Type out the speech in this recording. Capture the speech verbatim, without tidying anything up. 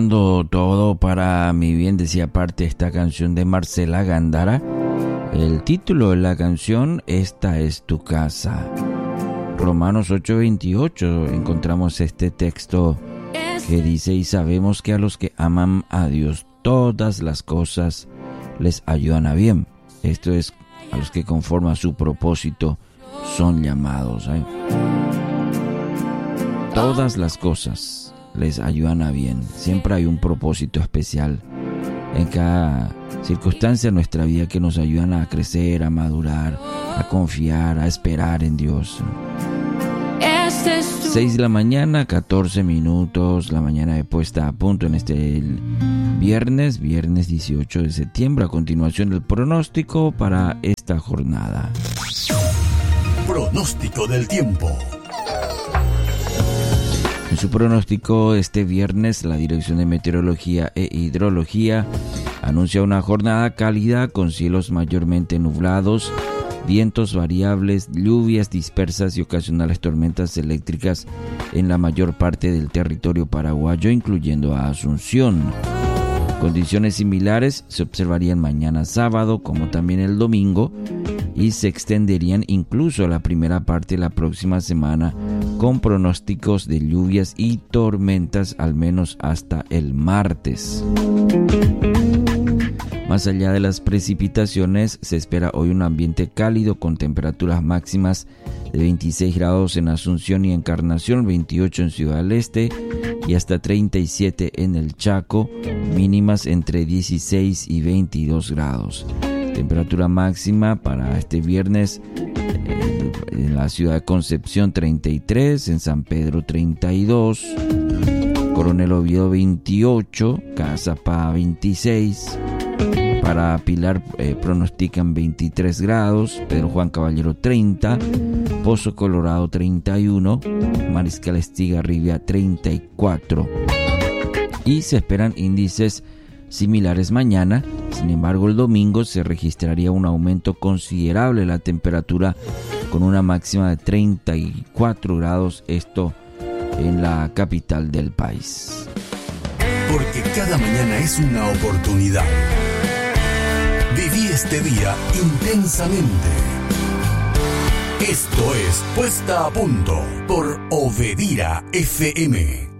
Todo para mi bien, decía parte esta canción de Marcela Gándara. El título de la canción, Esta es tu casa. Romanos ocho veintiocho encontramos este texto que dice: y sabemos que a los que aman a Dios todas las cosas les ayudan a bien. Esto es, a los que conforme a su propósito son llamados, ¿eh? Todas las cosas les ayudan a bien. Siempre hay un propósito especial en cada circunstancia de nuestra vida que nos ayudan a crecer, a madurar, a confiar, a esperar en Dios. seis de la mañana, catorce minutos, la mañana de puesta a punto en este viernes, viernes dieciocho de septiembre. A continuación, el pronóstico para esta jornada. Pronóstico del tiempo. En su pronóstico este viernes, la Dirección de Meteorología e Hidrología anuncia una jornada cálida con cielos mayormente nublados, vientos variables, lluvias dispersas y ocasionales tormentas eléctricas en la mayor parte del territorio paraguayo, incluyendo a Asunción. Condiciones similares se observarían mañana sábado como también el domingo y se extenderían incluso a la primera parte de la próxima semana, con pronósticos de lluvias y tormentas al menos hasta el martes. Más allá de las precipitaciones, se espera hoy un ambiente cálido con temperaturas máximas de veintiséis grados en Asunción y Encarnación, veintiocho en Ciudad del Este y hasta treinta y siete en el Chaco, mínimas entre dieciséis y veintidós grados. Temperatura máxima para este viernes eh, en la ciudad de Concepción treinta y tres, en San Pedro treinta y dos, Coronel Oviedo veintiocho, Cazapá veintiséis, para Pilar eh, pronostican veintitrés grados, Pedro Juan Caballero treinta, Pozo Colorado treinta y uno, Mariscal Estigarribia treinta y cuatro. Y se esperan índices similares mañana. Sin embargo, el domingo se registraría un aumento considerable de la temperatura con una máxima de treinta y cuatro grados, esto en la capital del país. Porque cada mañana es una oportunidad. Viví este día intensamente. Esto es Puesta a Punto por Obedira F M.